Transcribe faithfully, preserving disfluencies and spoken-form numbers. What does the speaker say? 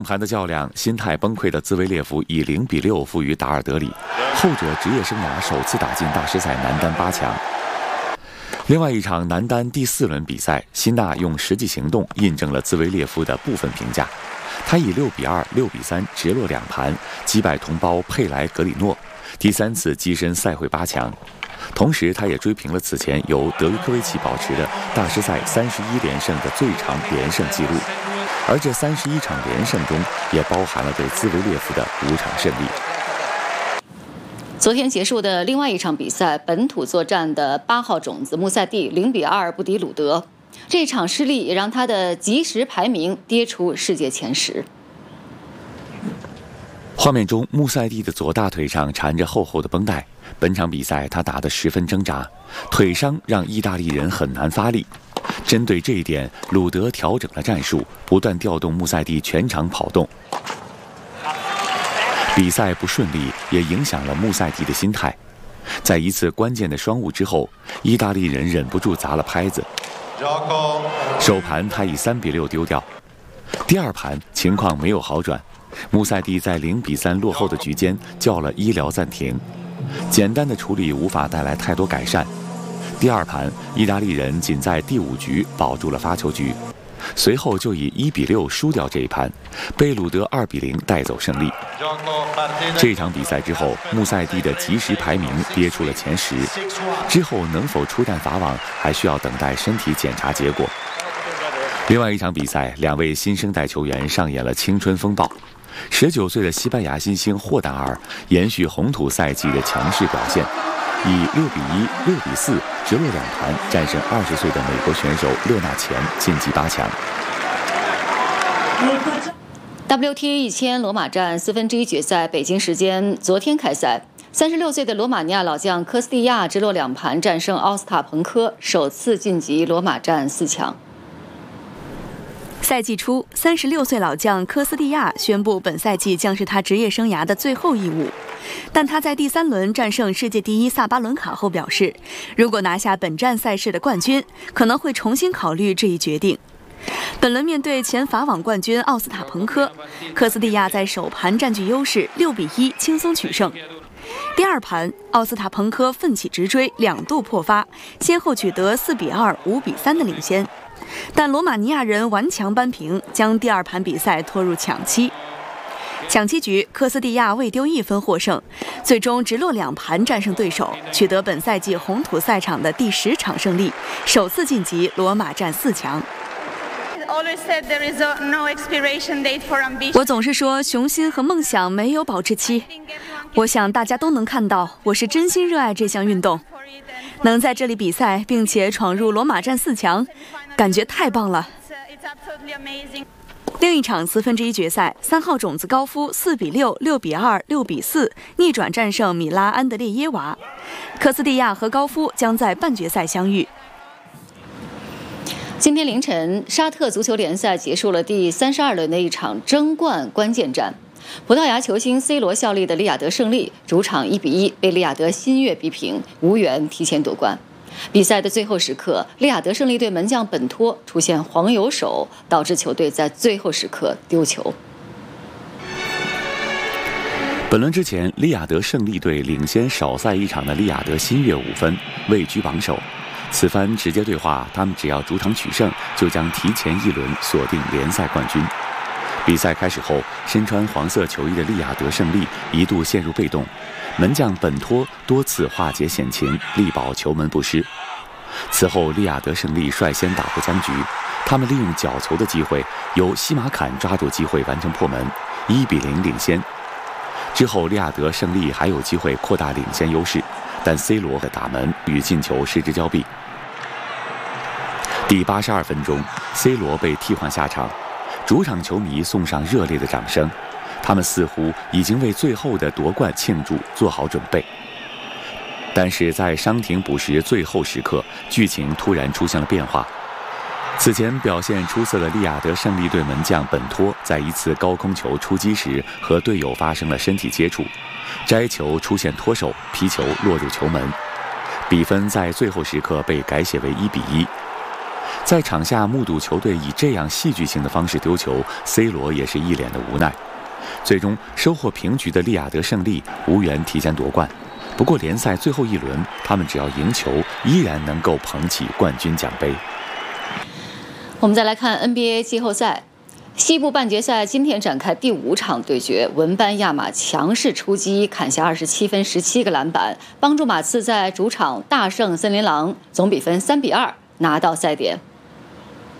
盘的较量，心态崩溃的兹维列夫以零比六负于达尔德里，后者职业生涯首次打进大师赛男单八强。另外一场男单第四轮比赛，辛纳用实际行动印证了兹维列夫的部分评价。他以六比二、六比三直落两盘击败同胞佩莱格里诺，第三次跻身赛会八强。同时，他也追平了此前由德约科维奇保持的大师赛三十一连胜的最长连胜纪录。而这三十一场连胜中，也包含了对兹维列夫的五场胜利。 昨天结束的另外一场比赛，本土作战的八号种子穆赛蒂零比二不敌鲁德，这场失利也让他的即时排名跌出世界前十。 画面中，穆赛蒂的左大腿上缠着厚厚的绷带。本场比赛他打得十分挣扎，腿伤让意大利人很难发力。针对这一点，鲁德调整了战术，不断调动穆赛蒂全场跑动。比赛不顺利，也影响了穆赛蒂的心态。在一次关键的双误之后，意大利人忍不住砸了拍子。首盘他以三比六丢掉，第二盘情况没有好转，穆赛蒂在零比三落后的局间叫了医疗暂停。简单的处理无法带来太多改善。第二盘，意大利人仅在第五局保住了发球局，随后就以一比六输掉这一盘，被鲁德二比零带走胜利。这场比赛之后，穆赛蒂的即时排名跌出了前十，之后能否出战法网，还需要等待身体检查结果。另外一场比赛，两位新生代球员上演了青春风暴。十九岁的西班牙新星霍达尔延续红土赛季的强势表现，以六比一、六比四直落两盘战胜二十岁的美国选手勒纳钱，晋级八强。 W T A 一千罗马站四分之一决赛，北京时间昨天开赛。三十六岁的罗马尼亚老将科斯蒂亚直落两盘战胜奥斯塔彭科，首次晋级罗马站四强。 赛季初，三十六岁老将科斯蒂亚宣布，本赛季将是他职业生涯的最后一舞。但他在第三轮战胜世界第一萨巴伦卡后表示，如果拿下本站赛事的冠军，可能会重新考虑这一决定。本轮面对前法网冠军奥斯塔彭科，科斯蒂亚在首盘占据优势，六比一轻松取胜。第二盘，奥斯塔彭科奋起直追，两度破发，先后取得四比二、五比三的领先。但罗马尼亚人顽强扳平，将第二盘比赛拖入抢七。抢七局，科斯蒂亚未丢一分获胜，最终直落两盘战胜对手，取得本赛季红土赛场的第十场胜利，首次晋级罗马站四强。我总是说，雄心和梦想没有保质期。我想大家都能看到，我是真心热爱这项运动。能在这里比赛，并且闯入罗马站四强，感觉太棒了。另一场四分之一决赛，三号种子高夫四比六、六比二、六比四逆转战胜米拉安德烈耶娃，科斯蒂亚和高夫将在半决赛相遇。 今天凌晨，沙特足球联赛结束了第三十二轮的一场争冠关键战。葡萄牙球星 C 罗效力的利雅得胜利主场一比一被利雅得新月逼平，无缘提前夺冠。比赛的最后时刻，利雅得胜利队门将本托出现黄油手，导致球队在最后时刻丢球。 本轮之前，利雅得胜利队领先少赛一场的利雅得新月五分，位居榜首。此番直接对话，他们只要主场取胜，就将提前一轮锁定联赛冠军。比赛开始后，身穿黄色球衣的利雅得胜利一度陷入被动，门将本托多次化解险情，力保球门不失。此后，利雅得胜利率先打破僵局，他们利用角球的机会，由西马坎抓住机会完成破门，一比零领先。之后，利雅得胜利还有机会扩大领先优势，但 C 罗的打门与进球失之交臂。第八十二分钟 ，C 罗被替换下场。主场球迷送上热烈的掌声，他们似乎已经为最后的夺冠庆祝做好准备。但是在伤停补时最后时刻，剧情突然出现了变化。此前表现出色的利雅得胜利队门将本托，在一次高空球出击时和队友发生了身体接触，摘球出现脱手，皮球落入球门，比分在最后时刻被改写为一比一。 在场下目睹球队以这样戏剧性的方式丢球 ，C 罗也是一脸的无奈。最终收获平局的利雅得胜利，无缘提前夺冠。不过联赛最后一轮，他们只要赢球，依然能够捧起冠军奖杯。 我们再来看 N B A 季后赛，西部半决赛今天展开第五场对决，文班亚马强势出击，砍下二十七分、十七个篮板，帮助马刺在主场大胜森林狼，总比分三比二拿到赛点。